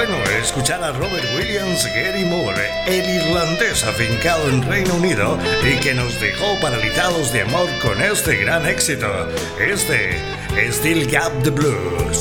bueno escuchar a Robert Williams, Gary Moore, el irlandés afincado en Reino Unido y que nos dejó paralizados de amor con este gran éxito. Este, Still Got the Blues.